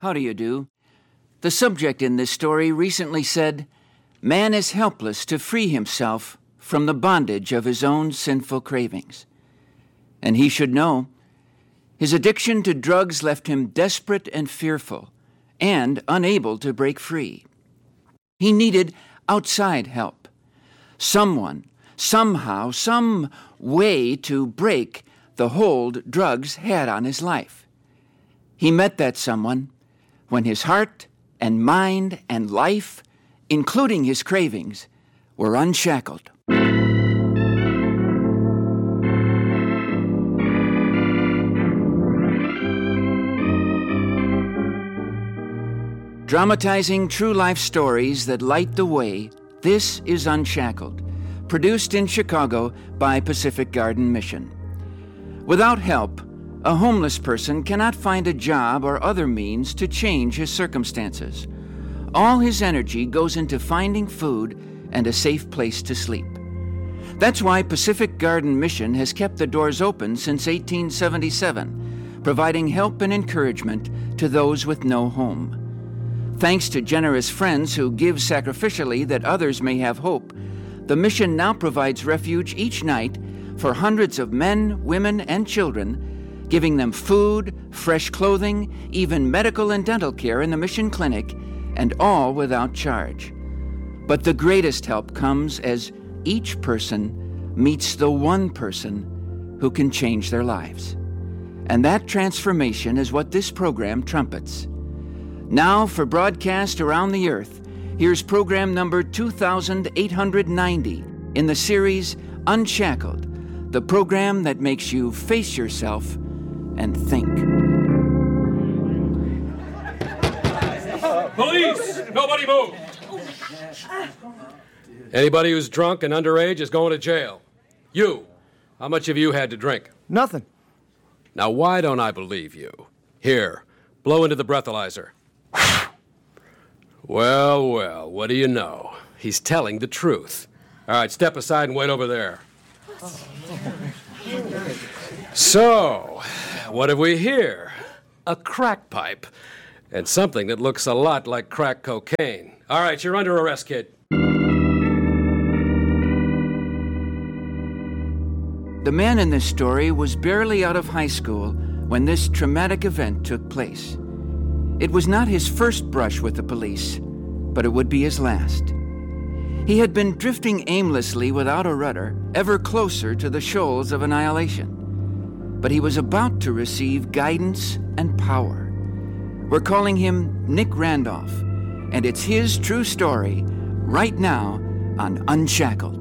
How do you do? The subject in this story recently said, "Man is helpless to free himself from the bondage of his own sinful cravings." And he should know. His addiction to drugs left him desperate and fearful, and unable to break free. He needed outside help. Someone, somehow, some way to break the hold drugs had on his life. He met that someone when his heart and mind and life, including his cravings, were unshackled. Dramatizing true life stories that light the way, this is Unshackled, produced in Chicago by Pacific Garden Mission. Without help, a homeless person cannot find a job or other means to change his circumstances. All his energy goes into finding food and a safe place to sleep. That's why Pacific Garden Mission has kept the doors open since 1877, providing help and encouragement to those with no home. Thanks to generous friends who give sacrificially that others may have hope, the mission now provides refuge each night for hundreds of men, women, and children, giving them food, fresh clothing, even medical and dental care in the mission clinic, and all without charge. But the greatest help comes as each person meets the one person who can change their lives. And that transformation is what this program trumpets. Now, for broadcast around the earth, here's program number 2890 in the series Unshackled, the program that makes you face yourself and think. Police! Nobody move! Anybody who's drunk and underage is going to jail. You, how much have you had to drink? Nothing. Now, why don't I believe you? Here, blow into the breathalyzer. Well, what do you know? He's telling the truth. All right, step aside and wait over there. So, what have we here? A crack pipe. And something that looks a lot like crack cocaine. All right, you're under arrest, kid. The man in this story was barely out of high school when this traumatic event took place. It was not his first brush with the police, but it would be his last. He had been drifting aimlessly without a rudder, ever closer to the shoals of annihilation. But he was about to receive guidance and power. We're calling him Nick Randolph, and it's his true story right now on Unshackled.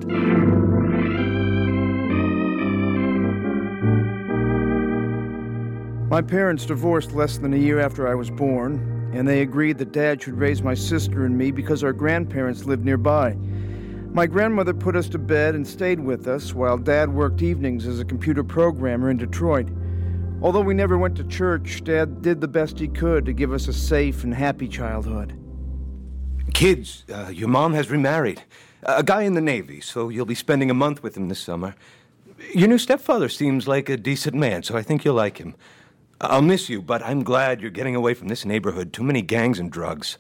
My parents divorced less than a year after I was born, and they agreed that Dad should raise my sister and me because our grandparents lived nearby. My grandmother put us to bed and stayed with us while Dad worked evenings as a computer programmer in Detroit. Although we never went to church, Dad did the best he could to give us a safe and happy childhood. Kids, your mom has remarried. A guy in the Navy, so you'll be spending a month with him this summer. Your new stepfather seems like a decent man, so I think you'll like him. I'll miss you, but I'm glad you're getting away from this neighborhood. Too many gangs and drugs.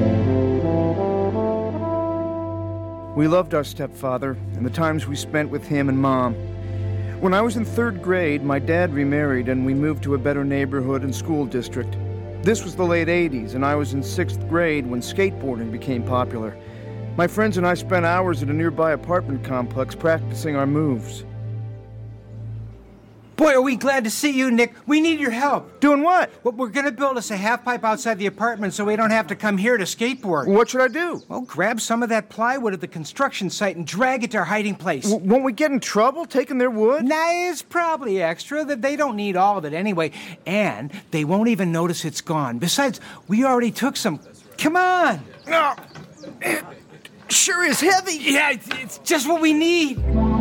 We loved our stepfather and the times we spent with him and Mom. When I was in 3rd grade, my dad remarried and we moved to a better neighborhood and school district. This was the late 80s, and I was in 6th grade when skateboarding became popular. My friends and I spent hours at a nearby apartment complex practicing our moves. Boy, are we glad to see you, Nick. We need your help. Doing what? Well, we're going to build us a half-pipe outside the apartment so we don't have to come here to skateboard. What should I do? Well, grab some of that plywood at the construction site and drag it to our hiding place. Won't we get in trouble taking their wood? Nah, it's probably extra. That they don't need all of it anyway. And they won't even notice it's gone. Besides, we already took some. Come on. No. It sure is heavy. Yeah, it's just what we need.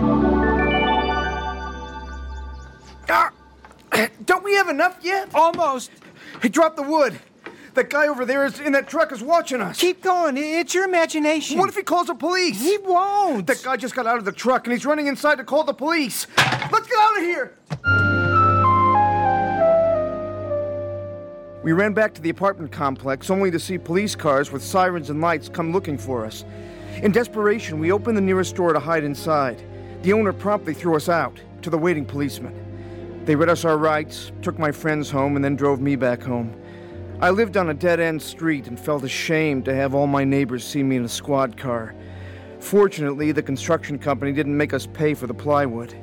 Don't we have enough yet? Almost. Hey, drop the wood. That guy over there in that truck is watching us. Keep going. It's your imagination. What if he calls the police? He won't. That guy just got out of the truck and he's running inside to call the police. Let's get out of here. We ran back to the apartment complex only to see police cars with sirens and lights come looking for us. In desperation, we opened the nearest door to hide inside. The owner promptly threw us out to the waiting policemen. They read us our rights, took my friends home, and then drove me back home. I lived on a dead-end street and felt ashamed to have all my neighbors see me in a squad car. Fortunately, the construction company didn't make us pay for the plywood.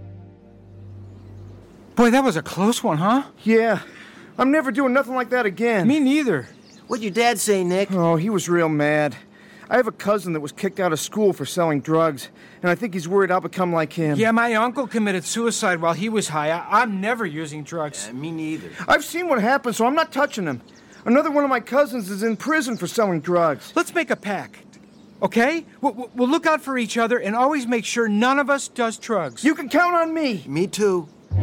Boy, that was a close one, huh? Yeah, I'm never doing nothing like that again. Me neither. What'd your dad say, Nick? Oh, he was real mad. I have a cousin that was kicked out of school for selling drugs, and I think he's worried I'll become like him. Yeah, my uncle committed suicide while he was high. I'm never using drugs. Me neither. I've seen what happened, so I'm not touching him. Another one of my cousins is in prison for selling drugs. Let's make a pact, okay? We'll look out for each other and always make sure none of us does drugs. You can count on me. Me too.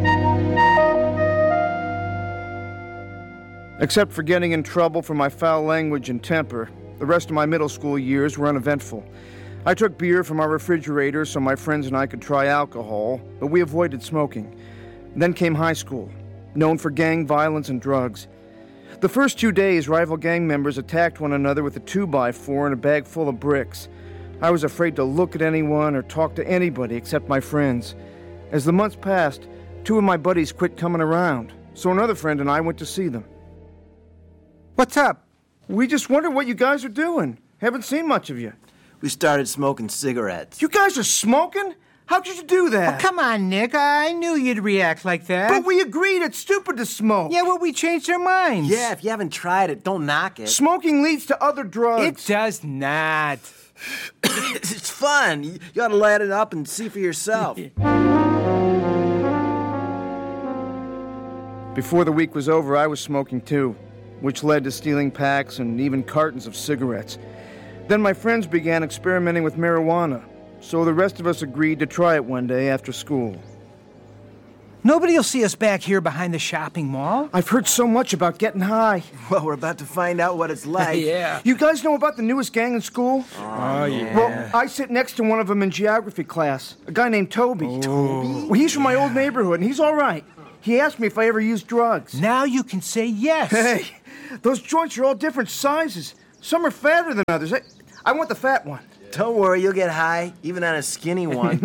Except for getting in trouble for my foul language and temper, the rest of my middle school years were uneventful. I took beer from our refrigerator so my friends and I could try alcohol, but we avoided smoking. Then came high school, known for gang violence and drugs. The first 2 days, rival gang members attacked one another with a 2x4 and a bag full of bricks. I was afraid to look at anyone or talk to anybody except my friends. As the months passed, 2 of my buddies quit coming around, so another friend and I went to see them. What's up? We just wondered what you guys are doing. Haven't seen much of you. We started smoking cigarettes. You guys are smoking? How could you do that? Oh, come on, Nick. I knew you'd react like that. But we agreed it's stupid to smoke. Yeah, well, we changed our minds. Yeah, if you haven't tried it, don't knock it. Smoking leads to other drugs. It does not. It's fun. You gotta light it up and see for yourself. Before the week was over, I was smoking too, which led to stealing packs and even cartons of cigarettes. Then my friends began experimenting with marijuana, so the rest of us agreed to try it one day after school. Nobody will see us back here behind the shopping mall. I've heard so much about getting high. Well, we're about to find out what it's like. Yeah. You guys know about the newest gang in school? Oh, yeah. Well, I sit next to one of them in geography class, a guy named Toby. Toby? Well, he's from my old neighborhood, and he's all right. He asked me if I ever used drugs. Now you can say yes. Hey, those joints are all different sizes. Some are fatter than others. I want the fat one. Don't worry, you'll get high, even on a skinny one.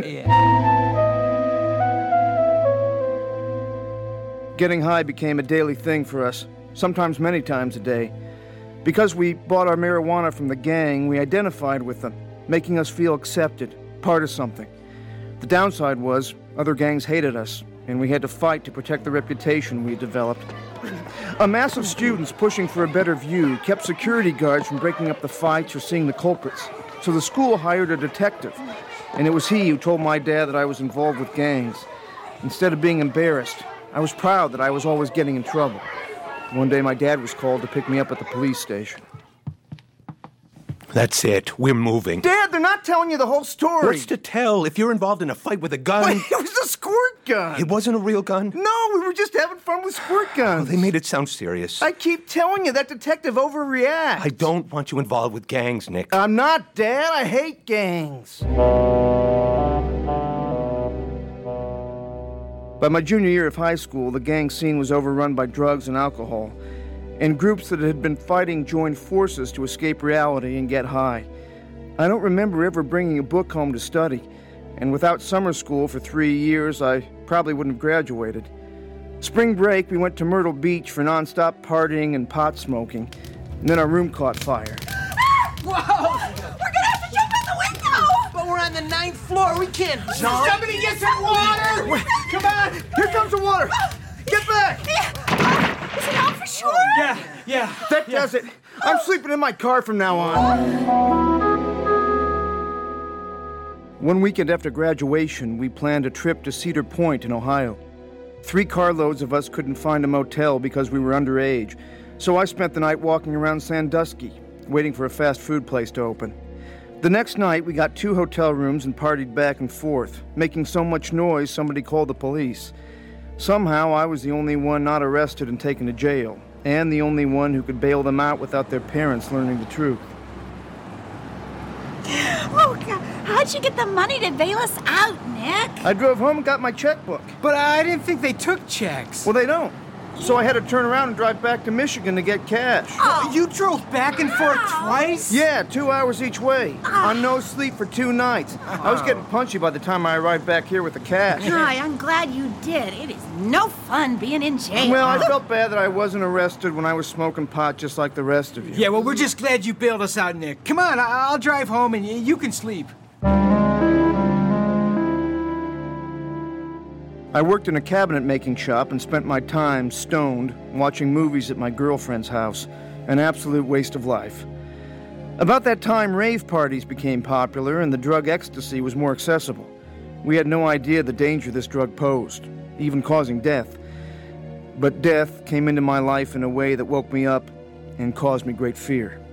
Getting high became a daily thing for us, sometimes many times a day. Because we bought our marijuana from the gang, we identified with them, making us feel accepted, part of something. The downside was, other gangs hated us, and we had to fight to protect the reputation we had developed. A mass of students pushing for a better view kept security guards from breaking up the fights or seeing the culprits. So the school hired a detective, and it was he who told my dad that I was involved with gangs. Instead of being embarrassed, I was proud that I was always getting in trouble. One day my dad was called to pick me up at the police station. That's it. We're moving. Dad, they're not telling you the whole story. What's to tell? If you're involved in a fight with a gun... Wait, it was a squirt gun. It wasn't a real gun? No, we were just having fun with squirt guns. Oh, they made it sound serious. I keep telling you, that detective overreacts. I don't want you involved with gangs, Nick. I'm not, Dad. I hate gangs. By my junior year of high school, the gang scene was overrun by drugs and alcohol, and groups that had been fighting joined forces to escape reality and get high. I don't remember ever bringing a book home to study, and without summer school for 3 years, I probably wouldn't have graduated. Spring break, we went to Myrtle Beach for nonstop partying and pot smoking, and then our room caught fire. Whoa! We're gonna have to jump out the window! But we're on the 9th floor. We can't jump. Somebody get some water! Wait, come on! Here comes the water! Get back! Is it out for sure? Yeah. That does it. I'm sleeping in my car from now on. One weekend after graduation, we planned a trip to Cedar Point in Ohio. 3 carloads of us couldn't find a motel because we were underage, so I spent the night walking around Sandusky, waiting for a fast food place to open. The next night, we got 2 hotel rooms and partied back and forth, making so much noise somebody called the police. Somehow, I was the only one not arrested and taken to jail, and the only one who could bail them out without their parents learning the truth. Oh, God. How'd you get the money to bail us out, Nick? I drove home and got my checkbook. But I didn't think they took checks. Well, they don't. So I had to turn around and drive back to Michigan to get cash. Oh, you drove back and forth twice? Yeah, 2 hours each way. On no sleep for 2 nights. I was getting punchy by the time I arrived back here with the cash. Hi, I'm glad you did. It is no fun being in jail. Well, I felt bad that I wasn't arrested when I was smoking pot just like the rest of you. Yeah, well, we're just glad you bailed us out, Nick. Come on, I'll drive home and you can sleep. I worked in a cabinet-making shop and spent my time stoned watching movies at my girlfriend's house. An absolute waste of life. About that time, rave parties became popular and the drug ecstasy was more accessible. We had no idea the danger this drug posed, even causing death. But death came into my life in a way that woke me up and caused me great fear.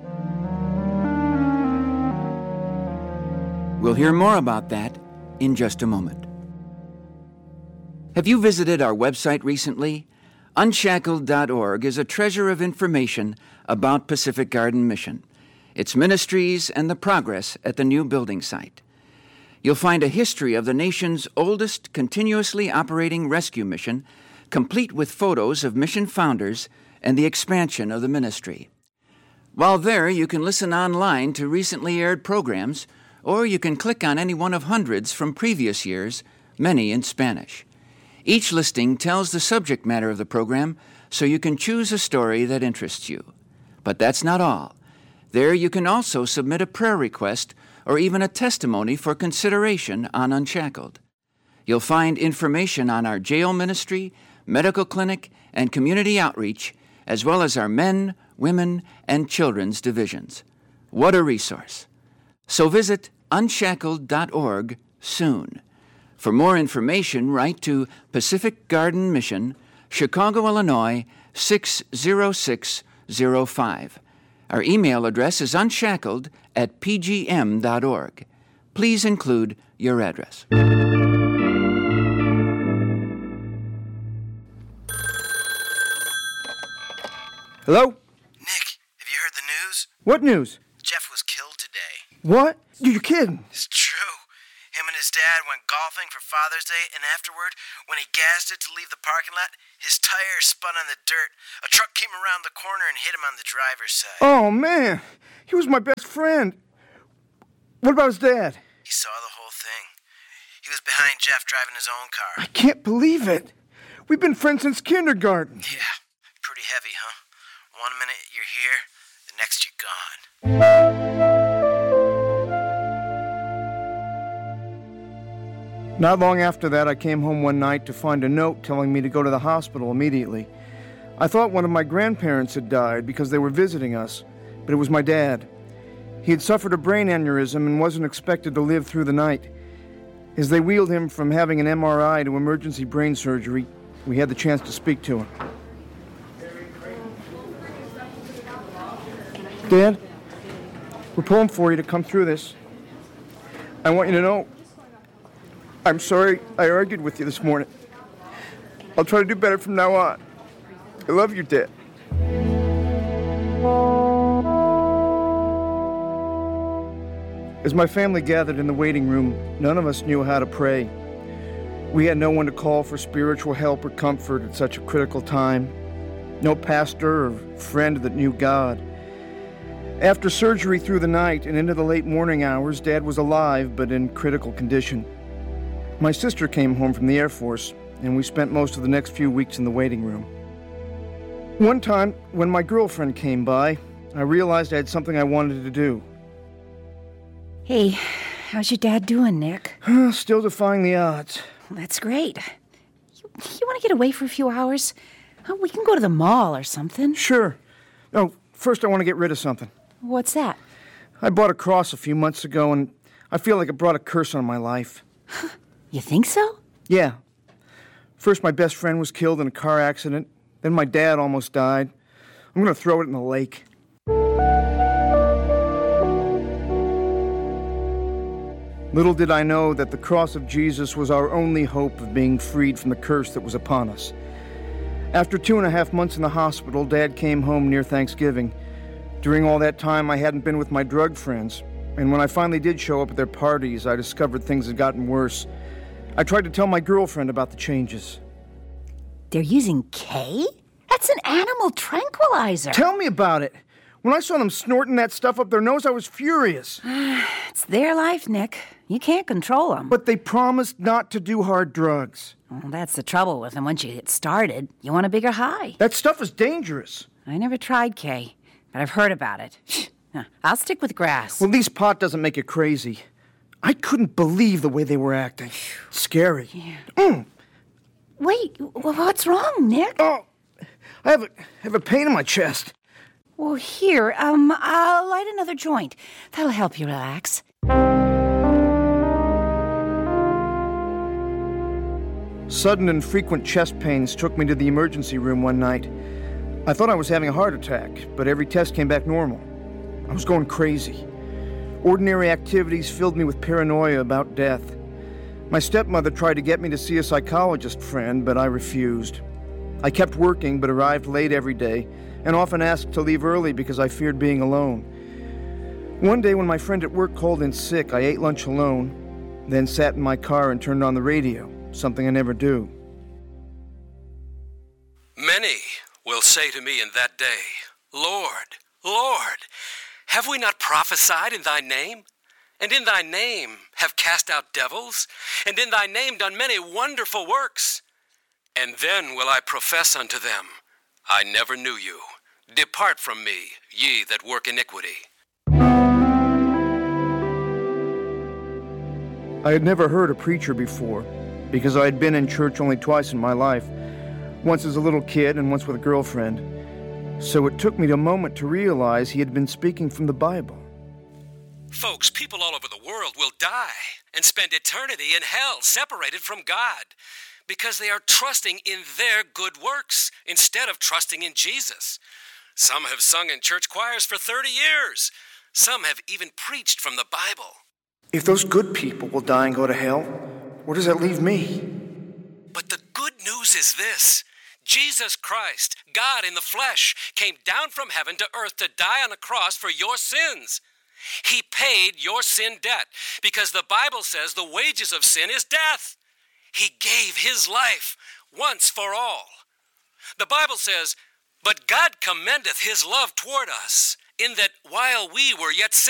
We'll hear more about that in just a moment. Have you visited our website recently? Unshackled.org is a treasure of information about Pacific Garden Mission, its ministries, and the progress at the new building site. You'll find a history of the nation's oldest continuously operating rescue mission, complete with photos of mission founders and the expansion of the ministry. While there, you can listen online to recently aired programs, or you can click on any one of hundreds from previous years, many in Spanish. Each listing tells the subject matter of the program, so you can choose a story that interests you. But that's not all. There you can also submit a prayer request or even a testimony for consideration on Unshackled. You'll find information on our jail ministry, medical clinic, and community outreach, as well as our men, women, and children's divisions. What a resource. So visit unshackled.org soon. For more information, write to Pacific Garden Mission, Chicago, Illinois, 60605. Our email address is unshackled@pgm.org. Please include your address. Hello? Nick, have you heard the news? What news? Jeff was killed today. What? You're kidding. It's true. Him and his dad went golfing for Father's Day, and afterward, when he gassed it to leave the parking lot, his tire spun on the dirt. A truck came around the corner and hit him on the driver's side. Oh, man. He was my best friend. What about his dad? He saw the whole thing. He was behind Jeff driving his own car. I can't believe it. We've been friends since kindergarten. Yeah, pretty heavy, huh? 1 minute you're here, the next you're gone. Not long after that, I came home one night to find a note telling me to go to the hospital immediately. I thought one of my grandparents had died because they were visiting us, but it was my dad. He had suffered a brain aneurysm and wasn't expected to live through the night. As they wheeled him from having an MRI to emergency brain surgery, we had the chance to speak to him. Dad, we're pulling for you to come through this. I want you to know, I'm sorry I argued with you this morning. I'll try to do better from now on. I love you, Dad. As my family gathered in the waiting room, none of us knew how to pray. We had no one to call for spiritual help or comfort at such a critical time. No pastor or friend that knew God. After surgery through the night and into the late morning hours, Dad was alive but in critical condition. My sister came home from the Air Force, and we spent most of the next few weeks in the waiting room. One time, when my girlfriend came by, I realized I had something I wanted to do. Hey, how's your dad doing, Nick? Still defying the odds. That's great. You want to get away for a few hours? We can go to the mall or something. Sure. Oh, first I want to get rid of something. What's that? I bought a cross a few months ago, and I feel like it brought a curse on my life. You think so? Yeah. First, my best friend was killed in a car accident. Then my dad almost died. I'm going to throw it in the lake. Little did I know that the cross of Jesus was our only hope of being freed from the curse that was upon us. After 2.5 months in the hospital, Dad came home near Thanksgiving. During all that time, I hadn't been with my drug friends, and when I finally did show up at their parties, I discovered things had gotten worse. I tried to tell my girlfriend about the changes. They're using K? That's an animal tranquilizer. Tell me about it. When I saw them snorting that stuff up their nose, I was furious. It's their life, Nick. You can't control them. But they promised not to do hard drugs. Well, that's the trouble with them. Once you get started, you want a bigger high. That stuff is dangerous. I never tried K, but I've heard about it. I'll stick with grass. Well, at least pot doesn't make you crazy. I couldn't believe the way they were acting. Scary. Yeah. Wait, what's wrong, Nick? Oh, I have a pain in my chest. Well, here, I'll light another joint. That'll help you relax. Sudden and frequent chest pains took me to the emergency room one night. I thought I was having a heart attack, but every test came back normal. I was going crazy. Ordinary activities filled me with paranoia about death. My stepmother tried to get me to see a psychologist friend, but I refused. I kept working, but arrived late every day, and often asked to leave early because I feared being alone. One day when my friend at work called in sick, I ate lunch alone, then sat in my car and turned on the radio, something I never do. Many will say to me in that day, Lord, Lord, have we not prophesied in thy name? And in thy name have cast out devils? And in thy name done many wonderful works? And then will I profess unto them, I never knew you. Depart from me, ye that work iniquity. I had never heard a preacher before, because I had been in church only twice in my life, once as a little kid and once with a girlfriend. So it took me a moment to realize he had been speaking from the Bible. Folks, people all over the world will die and spend eternity in hell, separated from God, because they are trusting in their good works instead of trusting in Jesus. Some have sung in church choirs for 30 years. Some have even preached from the Bible. If those good people will die and go to hell, where does that leave me? But the good news is this. Jesus Christ, God in the flesh, came down from heaven to earth to die on a cross for your sins. He paid your sin debt because the Bible says the wages of sin is death. He gave his life once for all. The Bible says, but God commendeth his love toward us in that while we were yet sinners,